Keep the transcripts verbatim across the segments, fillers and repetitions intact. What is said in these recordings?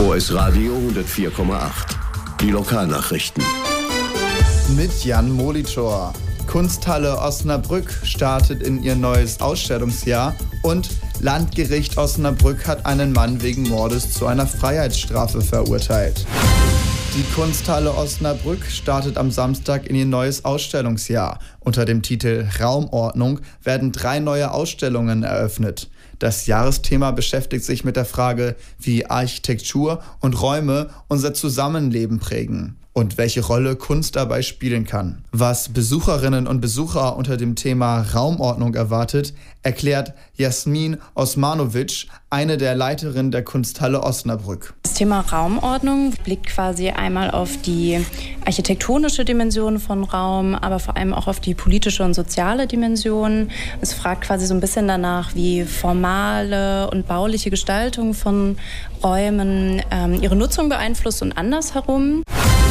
O S Radio hundertvier Komma acht. Die Lokalnachrichten. Mit Jan Molitor. Kunsthalle Osnabrück startet in ihr neues Ausstellungsjahr und Landgericht Osnabrück hat einen Mann wegen Mordes zu einer Freiheitsstrafe verurteilt. Die Kunsthalle Osnabrück startet am Samstag in ihr neues Ausstellungsjahr. Unter dem Titel Raumordnung werden drei neue Ausstellungen eröffnet. Das Jahresthema beschäftigt sich mit der Frage, wie Architektur und Räume unser Zusammenleben prägen und welche Rolle Kunst dabei spielen kann. Was Besucherinnen und Besucher unter dem Thema Raumordnung erwartet, erklärt Jasmin Osmanovic, eine der Leiterinnen der Kunsthalle Osnabrück. Das Thema Raumordnung blickt quasi einmal auf die architektonische Dimension von Raum, aber vor allem auch auf die politische und soziale Dimension. Es fragt quasi so ein bisschen danach, wie formale und bauliche Gestaltung von Räumen ähm, ihre Nutzung beeinflusst und andersherum.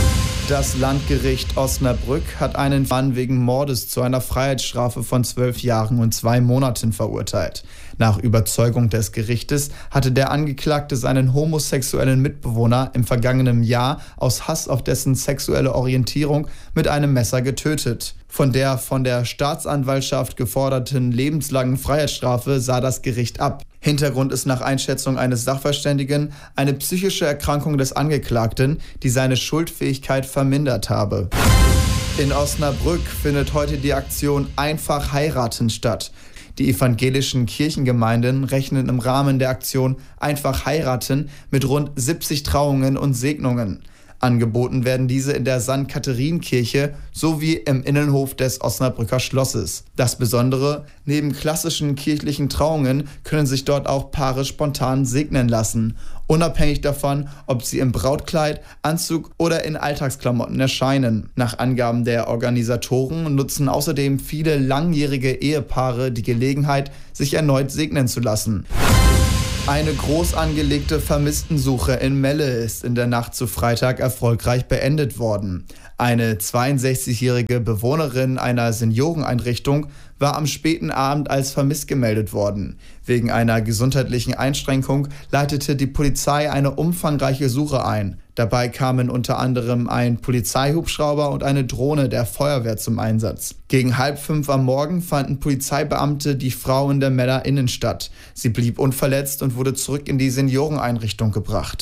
Das Landgericht Osnabrück hat einen Mann wegen Mordes zu einer Freiheitsstrafe von zwölf Jahren und zwei Monaten verurteilt. Nach Überzeugung des Gerichtes hatte der Angeklagte seinen homosexuellen Mitbewohner im vergangenen Jahr aus Hass auf dessen sexuelle Orientierung mit einem Messer getötet. Von der von der Staatsanwaltschaft geforderten lebenslangen Freiheitsstrafe sah das Gericht ab. Hintergrund ist nach Einschätzung eines Sachverständigen eine psychische Erkrankung des Angeklagten, die seine Schuldfähigkeit vermindert habe. In Osnabrück findet heute die Aktion Einfach heiraten statt. Die evangelischen Kirchengemeinden rechnen im Rahmen der Aktion Einfach heiraten mit rund siebzig Trauungen und Segnungen. Angeboten werden diese in der Sankt Katharinen-Kirche sowie im Innenhof des Osnabrücker Schlosses. Das Besondere, neben klassischen kirchlichen Trauungen können sich dort auch Paare spontan segnen lassen, unabhängig davon, ob sie im Brautkleid, Anzug oder in Alltagsklamotten erscheinen. Nach Angaben der Organisatoren nutzen außerdem viele langjährige Ehepaare die Gelegenheit, sich erneut segnen zu lassen. Eine groß angelegte Vermisstensuche in Melle ist in der Nacht zu Freitag erfolgreich beendet worden. Eine zweiundsechzigjährige Bewohnerin einer Senioreneinrichtung war am späten Abend als vermisst gemeldet worden. Wegen einer gesundheitlichen Einschränkung leitete die Polizei eine umfangreiche Suche ein. Dabei kamen unter anderem ein Polizeihubschrauber und eine Drohne der Feuerwehr zum Einsatz. Gegen halb fünf am Morgen fanden Polizeibeamte die Frau in der Meller Innenstadt. Sie blieb unverletzt und wurde zurück in die Senioreneinrichtung gebracht.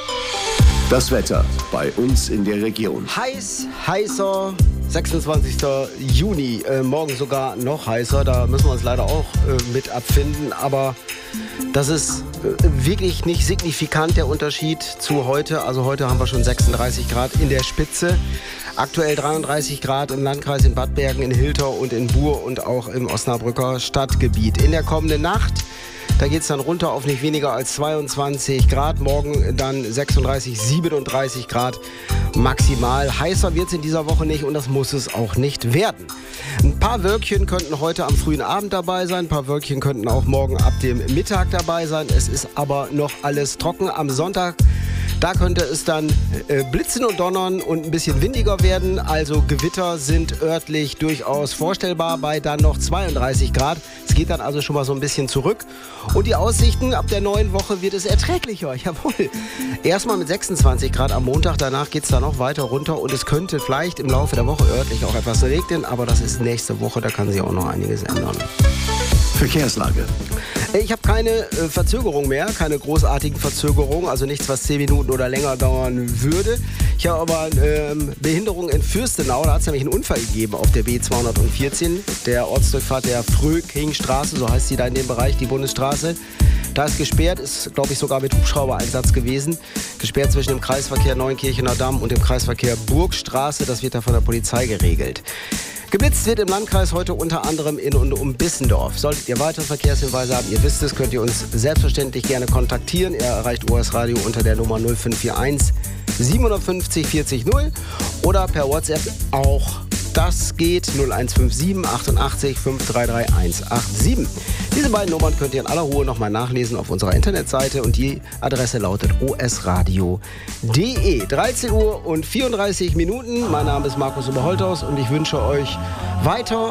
Das Wetter bei uns in der Region. Heiß, heißer, sechsundzwanzigster Juni, äh, morgen sogar noch heißer, da müssen wir uns leider auch äh, mit abfinden, aber das ist äh, wirklich nicht signifikant der Unterschied zu heute. Also heute haben wir schon sechsunddreißig Grad in der Spitze, aktuell dreiunddreißig Grad im Landkreis in Bad Bergen, in Hilter und in Buhr und auch im Osnabrücker Stadtgebiet. In der kommenden Nacht, da geht es dann runter auf nicht weniger als zweiundzwanzig Grad. Morgen dann sechsunddreißig, siebenunddreißig Grad maximal. Heißer wird es in dieser Woche nicht und das muss es auch nicht werden. Ein paar Wölkchen könnten heute am frühen Abend dabei sein. Ein paar Wölkchen könnten auch morgen ab dem Mittag dabei sein. Es ist aber noch alles trocken. Am Sonntag, da könnte es dann äh, blitzen und donnern und ein bisschen windiger werden. Also Gewitter sind örtlich durchaus vorstellbar bei dann noch zweiunddreißig Grad. Es geht dann also schon mal so ein bisschen zurück. Und die Aussichten, ab der neuen Woche wird es erträglicher. Jawohl. Erstmal mit sechsundzwanzig Grad am Montag, danach geht es dann noch weiter runter. Und es könnte vielleicht im Laufe der Woche örtlich auch etwas regnen. Aber das ist nächste Woche, da kann sich auch noch einiges ändern. Verkehrslage. Ich habe keine äh, Verzögerung mehr, keine großartigen Verzögerungen, also nichts, was zehn Minuten oder länger dauern würde. Ich habe aber ähm, Behinderung in Fürstenau, da hat es nämlich einen Unfall gegeben auf der B zweihundertvierzehn, der Ortsdurchfahrt der Fröhkingstraße, so heißt sie da in dem Bereich, die Bundesstraße. Da ist gesperrt, ist glaube ich sogar mit Hubschraubereinsatz gewesen. Gesperrt zwischen dem Kreisverkehr Neunkirchener Damm und dem Kreisverkehr Burgstraße, das wird da von der Polizei geregelt. Geblitzt wird im Landkreis heute unter anderem in und um Bissendorf. Solltet ihr weitere Verkehrshinweise haben, ihr wisst es, könnt ihr uns selbstverständlich gerne kontaktieren. Ihr erreicht O S Radio unter der Nummer null fünf vier eins siebenundfünfzig vierzig null oder per WhatsApp auch. Das geht null eins fünf sieben achtundachtzig fünf drei drei eins acht sieben. Diese beiden Nummern könnt ihr in aller Ruhe nochmal nachlesen auf unserer Internetseite und die Adresse lautet o s radio punkt d e. dreizehn Uhr und vierunddreißig Minuten. Mein Name ist Markus Oberholthaus und ich wünsche euch weiter